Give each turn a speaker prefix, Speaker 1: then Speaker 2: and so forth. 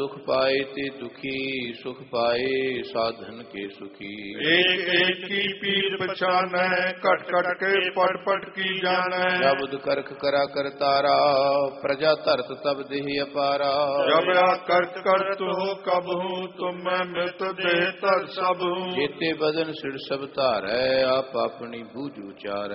Speaker 1: दुख पाए ते दुखी सुख पाए साधन के सुखी।
Speaker 2: एक एक की पीर पछानै घट घट के पट पट की जानै।
Speaker 1: जबुद करख करा करतारा प्रजा धरत तब देह अपारा।
Speaker 2: जब करत करत हो कब हूँ तुम मैं मृत देह तर सब हूँ।
Speaker 1: जेते बदन सिर सब धारै आप अपनी बूझ उचारै।